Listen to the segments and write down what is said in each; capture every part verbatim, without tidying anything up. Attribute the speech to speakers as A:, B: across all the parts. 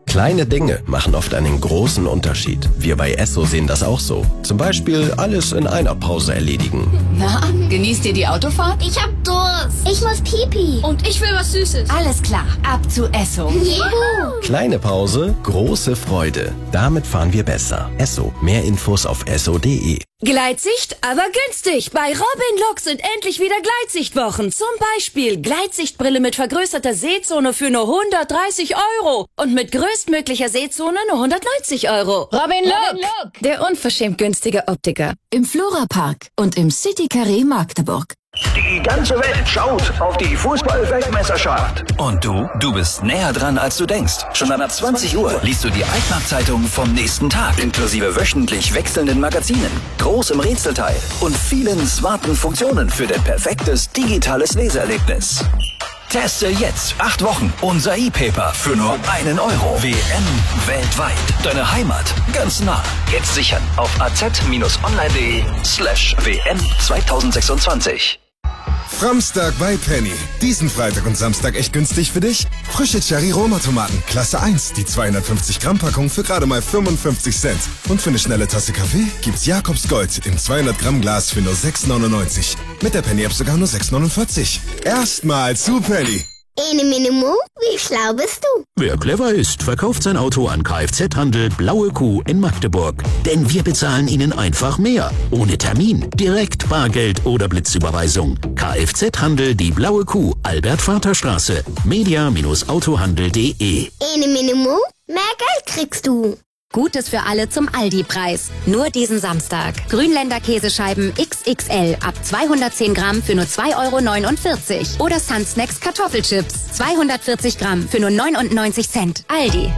A: Kleine Dinge machen oft einen großen Unterschied. Wir bei Esso sehen das auch so. Zum Beispiel alles in einer Pause erledigen.
B: Na, genießt ihr die Autofahrt?
C: Ich hab Durst. Ich muss pipi.
D: Und ich will was Süßes.
B: Alles klar, ab zu Esso.
C: Juhu.
A: Kleine Pause, große Freude. Damit fahren wir besser. Esso. Mehr Infos auf esso punkt de.
E: Gleitsicht, aber günstig. Bei Robin Look sind endlich wieder Gleitsichtwochen. Zum Beispiel Gleitsichtbrille mit vergrößerter Sehzone für nur hundertdreißig Euro. Und mit größtmöglicher Sehzone nur hundertneunzig Euro.
B: Robin Look,
E: Look, der unverschämt günstige Optiker. Im Flora-Park und im City Carré Magdeburg.
F: Die ganze Welt schaut auf die Fußball-Weltmeisterschaft.
G: Und du? Du bist näher dran, als du denkst. Schon ab zwanzig Uhr liest du die Altmarkt-Zeitung vom nächsten Tag. Inklusive wöchentlich wechselnden Magazinen, groß im Rätselteil und vielen smarten Funktionen für dein perfektes digitales Leseerlebnis. Teste jetzt acht Wochen unser E-Paper für nur einen Euro. W M weltweit. Deine Heimat ganz nah. Jetzt sichern auf az-online.de slash WM zweitausendsechsundzwanzig.
H: Framstag bei Penny. Diesen Freitag und Samstag echt günstig für dich? Frische Cherry-Roma-Tomaten, Klasse eins, die zweihundertfünfzig Gramm Packung für gerade mal fünfundfünfzig Cent. Und für eine schnelle Tasse Kaffee gibt's Jakobs Gold im zweihundert Gramm Glas für nur sechs neunundneunzig. Mit der Penny-App sogar nur sechs neunundvierzig. Erstmal zu Penny.
C: Ene Minimo, wie schlau bist du?
I: Wer clever ist, verkauft sein Auto an Kfz-Handel Blaue Kuh in Magdeburg. Denn wir bezahlen Ihnen einfach mehr. Ohne Termin, direkt Bargeld oder Blitzüberweisung. Kfz-Handel die Blaue Kuh, Albert-Vater-Straße. media-autohandel punkt de.
C: Ene Minimo, mehr Geld kriegst du.
J: Gutes für alle zum Aldi-Preis. Nur diesen Samstag. Grünländer Käsescheiben X X L ab zweihundertzehn Gramm für nur zwei Euro neunundvierzig. Oder Sunsnacks Kartoffelchips zweihundertvierzig Gramm für nur neunundneunzig Cent. Aldi.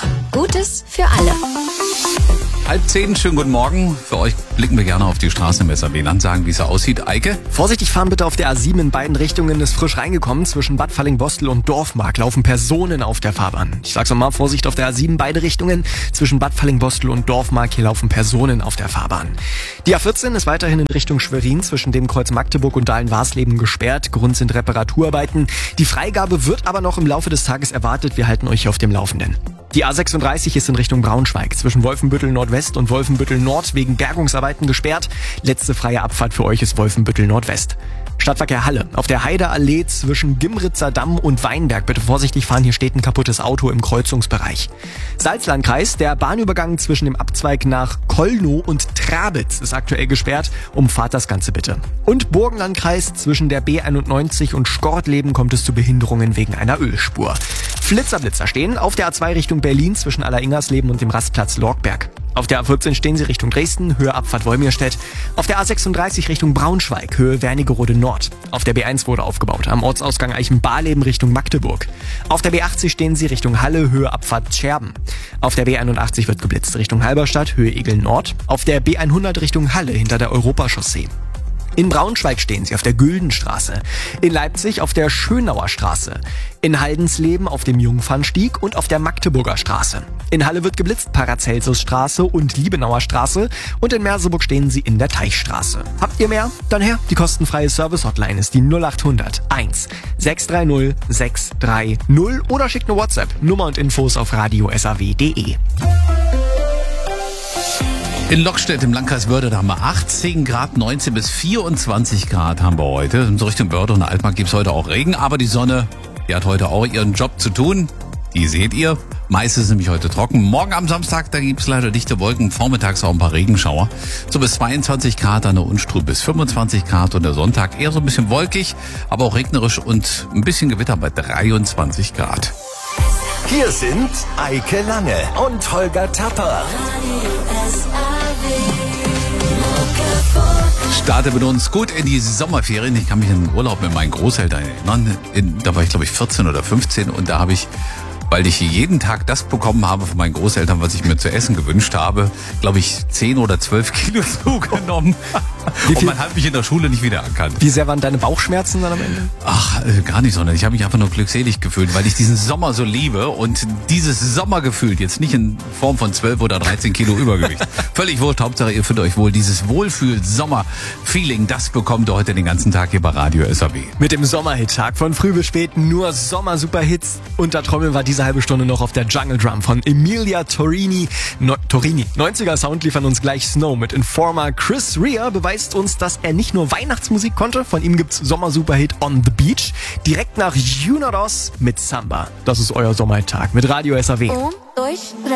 J: Gutes für alle.
K: Halb zehn, schönen guten Morgen. Für euch blicken wir gerne auf die Straßenmesser. W-Land sagen, wie es aussieht. Eike?
L: Vorsichtig fahren bitte auf der A sieben in beiden Richtungen. Ist frisch reingekommen. Zwischen Bad Falling-Bostel und Dorfmark laufen Personen auf der Fahrbahn. Ich sag's nochmal, Vorsicht auf der A sieben, beide Richtungen. Zwischen Bad Falling-Bostel und Dorfmark, hier laufen Personen auf der Fahrbahn. Die A vierzehn ist weiterhin in Richtung Schwerin zwischen dem Kreuz Magdeburg und Dahlen-Warsleben gesperrt. Grund sind Reparaturarbeiten. Die Freigabe wird aber noch im Laufe des Tages erwartet. Wir halten euch hier auf dem Laufenden. Die A sechsunddreißig ist in Richtung Braunschweig zwischen Wolfenbüttel Nordwest und Wolfenbüttel Nord wegen Bergungsarbeiten gesperrt. Letzte freie Abfahrt für euch ist Wolfenbüttel Nordwest. Stadtverkehr Halle. Auf der Heideallee zwischen Gimritzer Damm und Weinberg. Bitte vorsichtig fahren, hier steht ein kaputtes Auto im Kreuzungsbereich. Salzlandkreis. Der Bahnübergang zwischen dem Abzweig nach Kollnow und Trabitz ist aktuell gesperrt. Umfahrt das Ganze bitte. Und Burgenlandkreis. Zwischen der B einundneunzig und Skortleben kommt es zu Behinderungen wegen einer Ölspur. Flitzerblitzer stehen auf der A zwei Richtung Berlin zwischen Alleringers-Leben und dem Rastplatz Lorgberg. Auf der A vierzehn stehen sie Richtung Dresden, Höhe Abfahrt Wolmirstedt. Auf der A sechsunddreißig Richtung Braunschweig, Höhe Wernigerode Nord. Auf der B eins wurde aufgebaut, am Ortsausgang Eichenbarleben Richtung Magdeburg. Auf der B achtzig stehen sie Richtung Halle, Höhe Abfahrt Scherben. Auf der B einundachtzig wird geblitzt Richtung Halberstadt, Höhe Egel Nord. Auf der B hundert Richtung Halle hinter der Europachaussee. In Braunschweig stehen sie auf der Güldenstraße, in Leipzig auf der Schönauer Straße, in Haldensleben auf dem Jungfernstieg und auf der Magdeburger Straße. In Halle wird geblitzt Paracelsusstraße und Liebenauer Straße und in Merseburg stehen sie in der Teichstraße. Habt ihr mehr? Dann her, die kostenfreie Service-Hotline ist die null achthundert eins sechs drei null sechs drei null oder schickt eine WhatsApp. Nummer und Infos auf radio s a w punkt de.
K: In Lockstedt im Landkreis Wörde, da haben wir achtzehn Grad, neunzehn bis vierundzwanzig Grad haben wir heute. In so Richtung Wörde und Altmark gibt es heute auch Regen, aber die Sonne, die hat heute auch ihren Job zu tun. Die seht ihr. Meist ist es nämlich heute trocken. Morgen am Samstag, da gibt es leider dichte Wolken. Vormittags auch ein paar Regenschauer. So bis zweiundzwanzig Grad an der Unstrut, bis fünfundzwanzig Grad und der Sonntag eher so ein bisschen wolkig, aber auch regnerisch und ein bisschen Gewitter bei dreiundzwanzig Grad.
G: Hier sind Eike Lange und Holger Tapper.
K: Starte mit uns gut in die Sommerferien. Ich kann mich an den Urlaub mit meinen Großeltern erinnern. In, da war ich, glaube ich, vierzehn oder fünfzehn und da habe ich, weil ich jeden Tag das bekommen habe von meinen Großeltern, was ich mir zu essen gewünscht habe, glaube ich, zehn oder zwölf Kilo zugenommen. Und man hat mich in der Schule nicht wiedererkannt.
L: Wie sehr waren deine Bauchschmerzen dann am Ende?
K: Ach, äh, gar nicht, sondern ich habe mich einfach nur glückselig gefühlt, weil ich diesen Sommer so liebe und dieses Sommergefühl, jetzt nicht in Form von zwölf oder dreizehn Kilo Übergewicht. Völlig wurscht, Hauptsache ihr fühlt euch wohl. Dieses Wohlfühl-Sommer-Feeling, das bekommt ihr heute den ganzen Tag hier bei Radio S A B.
L: Mit dem Sommerhit-Tag von früh bis spät nur Sommer-Superhits. Unter Trommeln war diese halbe Stunde noch auf der Jungle Drum von Emilia Torini. No, Torini. neunziger Sound liefern uns gleich Snow mit Informer. Chris Rea beweist uns, dass er nicht nur Weihnachtsmusik konnte. Von ihm gibt's Sommer-Superhit On the Beach. Direkt nach Junados mit Samba. Das ist euer Sommerhit-Tag mit Radio S A W.
D: Un, dos, tres.